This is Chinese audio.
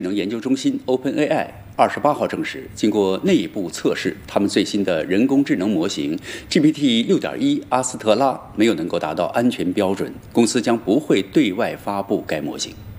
能研究中心 OpenAI 28号证实，经过内部测试，他们最新的人工智能模型 GPT 6.1阿斯特拉没有能够达到安全标准，公司将不会对外发布该模型。